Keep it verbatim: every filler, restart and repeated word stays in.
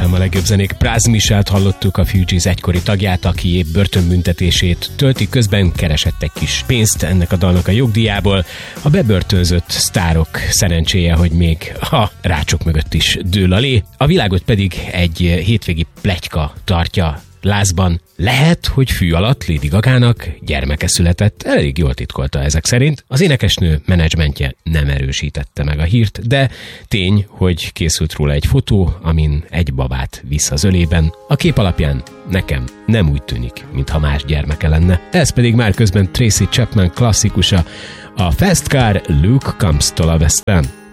a legjobb zenék. Pras Michelt hallottuk, a Fugees egykori tagját, aki épp börtönbüntetését tölti, közben keresett egy kis pénzt ennek a dalnak a jogdíjából. A bebörtönzött sztárok szerencséje, hogy még a rácsok mögött is dől a lé. A világot pedig egy hétvégi pletyka tartja lázban. Lehet, hogy fű alatt Lady Gagának gyermeke született, elég jól titkolta ezek szerint. Az énekesnő menedzsmentje nem erősítette meg a hírt, de tény, hogy készült róla egy fotó, amin egy babát visz az ölében. A kép alapján nekem nem úgy tűnik, mintha más gyermeke lenne. Ez pedig már közben Tracy Chapman klasszikusa, a Fast Car Luke Combs-tól a West End.